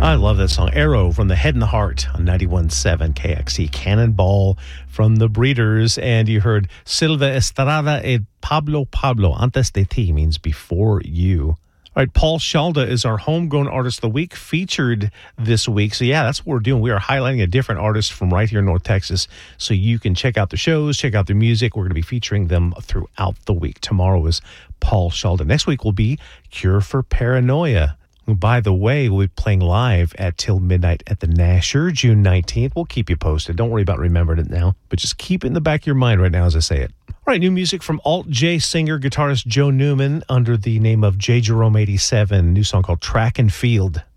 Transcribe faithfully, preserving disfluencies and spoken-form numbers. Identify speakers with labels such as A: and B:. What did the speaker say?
A: I love that song. Arrow from the Head and the Heart on ninety-one point seven K X T. Cannonball from the Breeders. And you heard Silva Estrada e Pablo Pablo. Antes de ti means before you. All right, Paul Shalda is our Homegrown Artist of the Week, featured this week. So, yeah, that's what we're doing. We are highlighting a different artist from right here in North Texas, so you can check out the shows, check out their music. We're going to be featuring them throughout the week. Tomorrow is Paul Shalda. Next week will be Cure for Paranoia, who, by the way, will be playing live at Till Midnight at the Nasher, June nineteenth. We'll keep you posted. Don't worry about remembering it now, but just keep it in the back of your mind right now as I say it. All right, new music from Alt-J singer, guitarist Joe Newman under the name of J Jerome eighty-seven. New song called Track and Field.